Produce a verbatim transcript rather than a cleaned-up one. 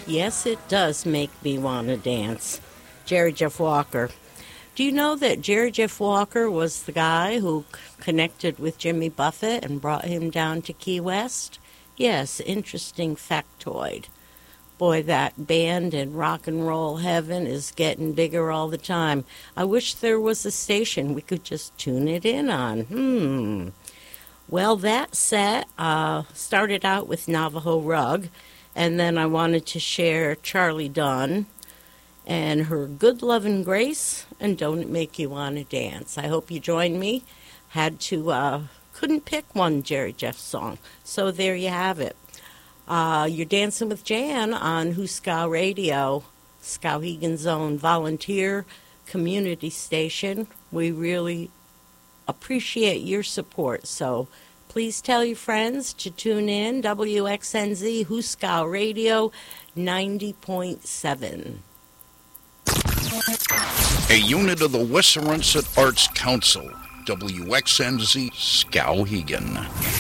Yes, it does make me want to dance. Jerry Jeff Walker. Do you know that Jerry Jeff Walker was the guy who c- connected with Jimmy Buffett and brought him down to Key West? Yes, interesting factoid. Boy, that band in rock and roll heaven is getting bigger all the time. I wish there was a station we could just tune it in on. Hmm. Well, that set uh, started out with Navajo Rug, and then I wanted to share Charlie Dunn and her Good Lovin' Grace and Don't It Make You Want to Dance. I hope you join me. Had to, uh, couldn't pick one Jerry Jeff song, so there you have it. Uh, you're dancing with Jan on Huskow Radio, Skowhegan's own volunteer community station. We really appreciate your support, so please tell your friends to tune in. W X N Z Huskow Radio ninety point seven. A unit of the Western Arts Council, W X N Z Skowhegan.